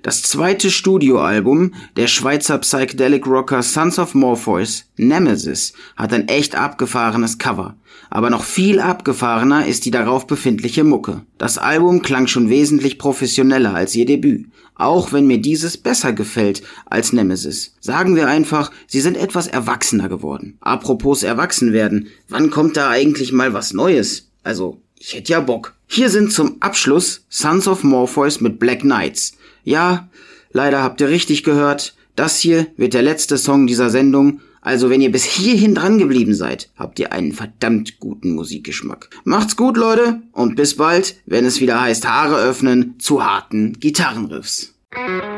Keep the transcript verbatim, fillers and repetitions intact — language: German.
Das zweite Studioalbum der Schweizer Psychedelic Rocker Sons of Morpheus, Nemesis, hat ein echt abgefahrenes Cover. Aber noch viel abgefahrener ist die darauf befindliche Mucke. Das Album klang schon wesentlich professioneller als ihr Debüt, auch wenn mir dieses besser gefällt als Nemesis. Sagen wir einfach, sie sind etwas erwachsener geworden. Apropos erwachsen werden, wann kommt da eigentlich mal was Neues? Also, ich hätte ja Bock. Hier sind zum Abschluss Sons of Morpheus mit Black Knights. Ja, leider habt ihr richtig gehört, das hier wird der letzte Song dieser Sendung. Also wenn ihr bis hierhin dran geblieben seid, habt ihr einen verdammt guten Musikgeschmack. Macht's gut, Leute, und bis bald, wenn es wieder heißt Haare öffnen zu harten Gitarrenriffs.